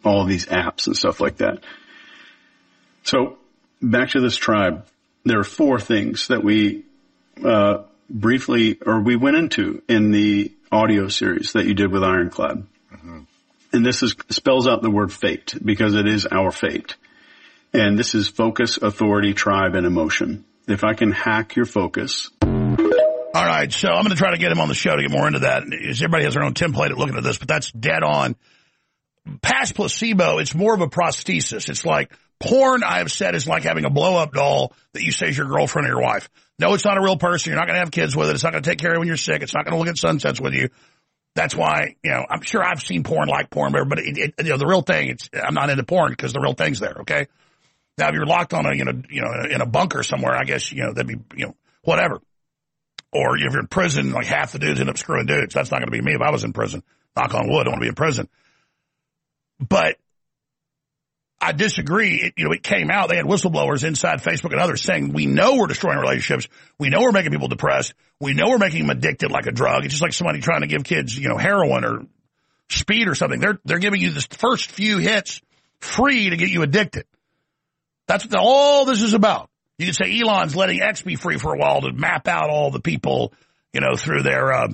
all of these apps and stuff like that. So back to this tribe, there are 4 things that we we went into in the audio series that you did with Ironclad. Mm-hmm. And this spells out the word fate, because it is our fate. And this is focus, authority, tribe, and emotion. If I can hack your focus. All right, so I'm going to try to get him on the show to get more into that. Everybody has their own template at looking at this, but that's dead on. Past placebo, it's more of a prosthesis. It's like porn, I have said, is like having a blow-up doll that you say is your girlfriend or your wife. No, it's not a real person. You're not going to have kids with it. It's not going to take care of you when you're sick. It's not going to look at sunsets with you. That's why, I'm sure I've seen porn like porn, but the real thing, I'm not into porn because the real thing's there, okay? Now, if you're locked on in a bunker somewhere, I guess, that'd be, whatever. Or if you're in prison, like half the dudes end up screwing dudes. That's not going to be me if I was in prison. Knock on wood, I want to be in prison. But I disagree. It came out. They had whistleblowers inside Facebook and others saying, we know we're destroying relationships. We know we're making people depressed. We know we're making them addicted like a drug. It's just like somebody trying to give kids, heroin or speed or something. They're giving you the first few hits free to get you addicted. That's what all this is about. You could say Elon's letting X be free for a while to map out all the people, through their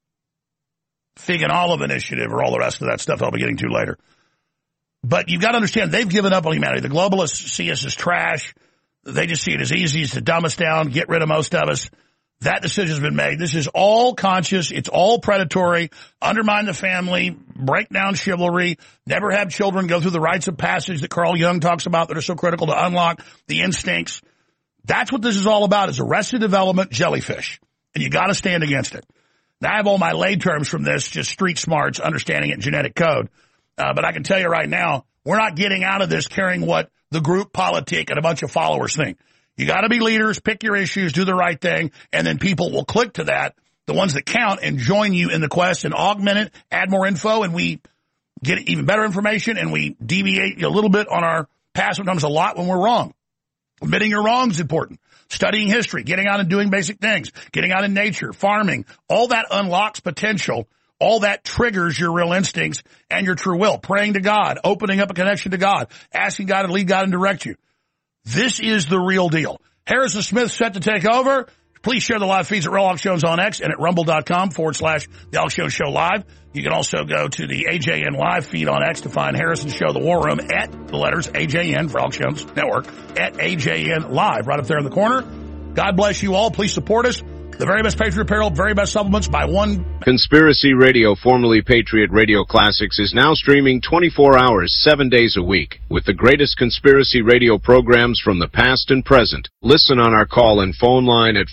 Fig and Olive initiative or all the rest of that stuff I'll be getting to later. But you've got to understand, they've given up on humanity. The globalists see us as trash. They just see it as easy as to dumb us down, get rid of most of us. That decision's been made. This is all conscious. It's all predatory. Undermine the family, break down chivalry, never have children, go through the rites of passage that Carl Jung talks about that are so critical to unlock the instincts. That's what this is all about, is arrested development jellyfish. And you got to stand against it. Now, I have all my lay terms from this, just street smarts, understanding it, genetic code. But I can tell you right now, we're not getting out of this caring what the group politic and a bunch of followers think. You got to be leaders, pick your issues, do the right thing, and then people will click to that, the ones that count, and join you in the quest and augment it, add more info, and we get even better information, and we deviate a little bit on our path, sometimes a lot when we're wrong. Admitting you're wrong is important. Studying history, getting out and doing basic things, getting out in nature, farming, all that unlocks potential. All that triggers your real instincts and your true will. Praying to God, opening up a connection to God, asking God to lead God and direct you. This is the real deal. Harrison Smith set to take over. Please share the live feeds at Real Alex Jones on X and at rumble.com/The Alex Jones Show Live. You can also go to the AJN live feed on X to find Harrison's show, The War Room, at the letters AJN for Alex Jones Network, at AJN Live, right up there in the corner. God bless you all. Please support us. The very best Patriot Apparel, very best supplements by one. Conspiracy Radio, formerly Patriot Radio Classics, is now streaming 24 hours, 7 days a week, with the greatest conspiracy radio programs from the past and present. Listen on our call and phone line at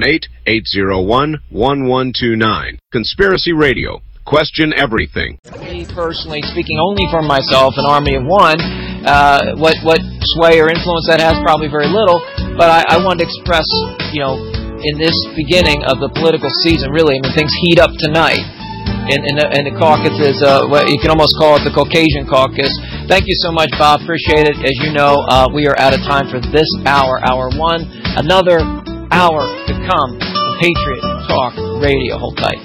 518-801-1129. Conspiracy Radio. Question everything. Me personally, speaking only for myself, an army of one, what sway or influence that has, probably very little, but I want to express, in this beginning of the political season, really, things heat up tonight. And the caucus is, you can almost call it the Caucasian caucus. Thank you so much, Bob. Appreciate it. As you know, we are out of time for this hour, hour one. Another hour to come. Patriot Talk Radio. Hold tight.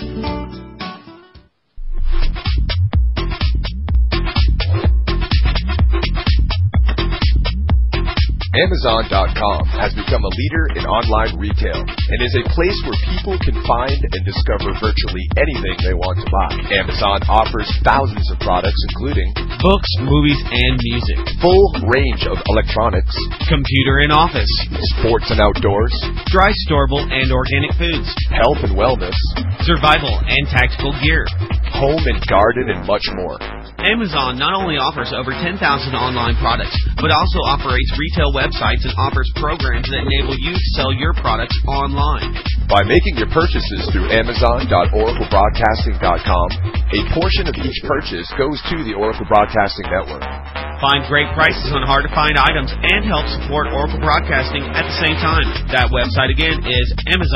Amazon.com has become a leader in online retail and is a place where people can find and discover virtually anything they want to buy. Amazon offers thousands of products including books, movies, and music, full range of electronics, computer and office, sports and outdoors, dry, storable, and organic foods, health and wellness, survival and tactical gear, home and garden, and much more. Amazon not only offers over 10,000 online products, but also operates retail websites and offers programs that enable you to sell your products online. By making your purchases through Amazon.OracleBroadcasting.com, a portion of each purchase goes to the Oracle Broadcasting Network. Find great prices on hard-to-find items and help support Oracle Broadcasting at the same time. That website again is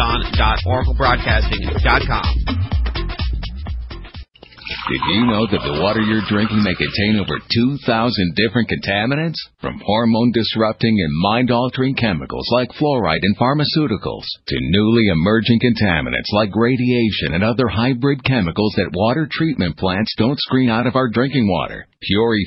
Amazon.OracleBroadcasting.com. Did you know that the water you're drinking may contain over 2,000 different contaminants? From hormone-disrupting and mind-altering chemicals like fluoride in pharmaceuticals to newly emerging contaminants like radiation and other hybrid chemicals that water treatment plants don't screen out of our drinking water. Pure